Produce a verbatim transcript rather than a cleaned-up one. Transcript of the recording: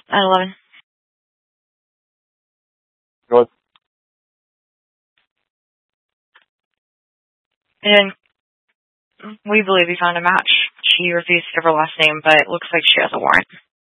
at eleven. Good. And we believe we found a match. She refused to give her last name, but it looks like she has a warrant.